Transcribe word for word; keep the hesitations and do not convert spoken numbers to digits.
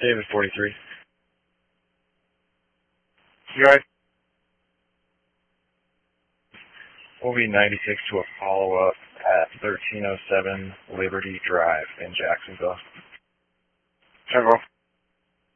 David forty-three. You right? We'll be ninety-six to a follow-up at thirteen oh seven Liberty Drive in Jacksonville. Echo.